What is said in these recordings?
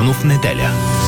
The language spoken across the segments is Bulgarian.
Рано в неделя.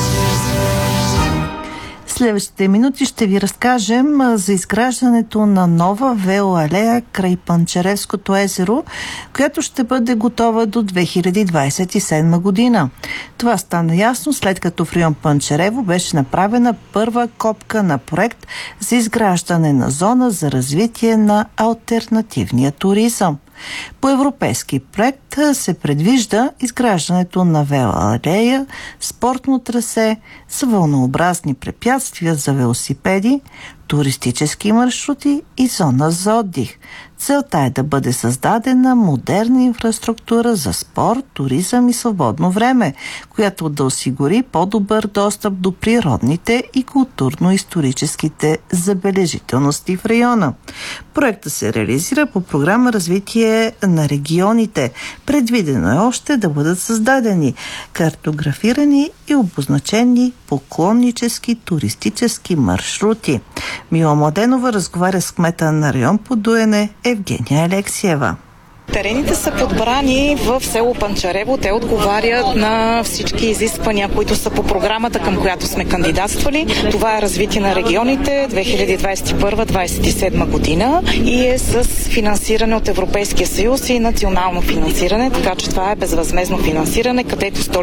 Следващите минути ще ви разкажем за изграждането на нова велоалея край Панчаревското езеро, която ще бъде готова до 2027 година. Това стана ясно след като в район Панчарево беше направена първа копка на проект за изграждане на зона за развитие на алтернативния туризъм. По европейски проект се предвижда изграждането на велоалея, спортно трасе с вълнообразни препятствия за велосипеди, туристически маршрути и зона за отдих. Целта е да бъде създадена модерна инфраструктура за спорт, туризъм и свободно време, която да осигури по-добър достъп до природните и културно-историческите забележителности в района. Проектът се реализира по програма Развитие на регионите. Предвидено е още да бъдат създадени картографирани и обозначени поклоннически туристически маршрути. Мила Младенова разговаря с кмета на район Подуене Евгения Алексиева. Терените са подбрани в село Панчарево. Те отговарят на всички изисквания, които са по програмата, към която сме кандидатствали. Това е развитие на регионите 2021-2027 година и е с финансиране от Европейския съюз и национално финансиране, така че това е безвъзмездно финансиране, където